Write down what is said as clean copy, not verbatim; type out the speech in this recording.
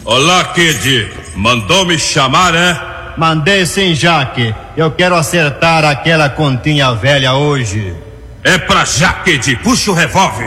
Olá, Kid. Mandou me chamar, é? Mandei sim, Jaque. Eu quero acertar aquela continha velha hoje. É pra já, Kid. Puxa o revólver.